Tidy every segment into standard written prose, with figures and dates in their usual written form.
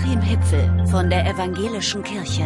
Joachim Hipfel von der Evangelischen Kirche.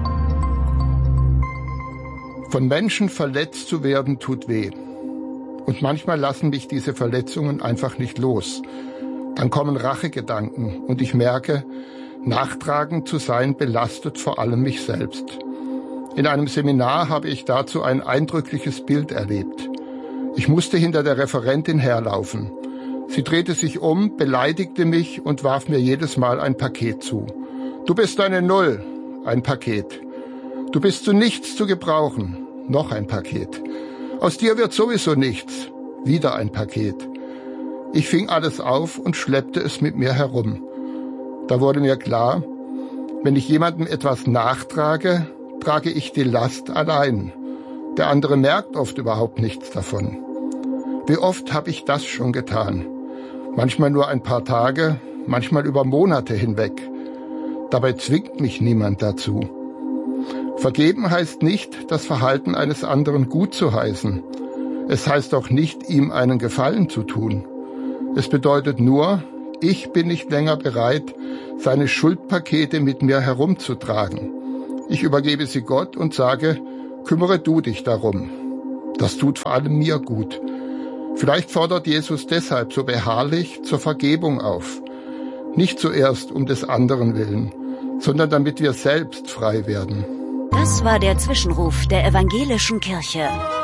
Von Menschen verletzt zu werden, tut weh. Und manchmal lassen mich diese Verletzungen einfach nicht los. Dann kommen Rachegedanken und ich merke, nachtragend zu sein belastet vor allem mich selbst. In einem Seminar habe ich dazu ein eindrückliches Bild erlebt. Ich musste hinter der Referentin herlaufen. Sie drehte sich um, beleidigte mich und warf mir jedes Mal ein Paket zu. Du bist eine Null, ein Paket. Du bist zu nichts zu gebrauchen, noch ein Paket. Aus dir wird sowieso nichts, wieder ein Paket. Ich fing alles auf und schleppte es mit mir herum. Da wurde mir klar, wenn ich jemandem etwas nachtrage, trage ich die Last allein. Der andere merkt oft überhaupt nichts davon. Wie oft habe ich das schon getan? Manchmal nur ein paar Tage, manchmal über Monate hinweg. Dabei zwingt mich niemand dazu. Vergeben heißt nicht, das Verhalten eines anderen gut zu heißen. Es heißt auch nicht, ihm einen Gefallen zu tun. Es bedeutet nur, ich bin nicht länger bereit, seine Schuldpakete mit mir herumzutragen. Ich übergebe sie Gott und sage, kümmere du dich darum. Das tut vor allem mir gut. Vielleicht fordert Jesus deshalb so beharrlich zur Vergebung auf. Nicht zuerst um des anderen willen, sondern damit wir selbst frei werden. Das war der Zwischenruf der Evangelischen Kirche.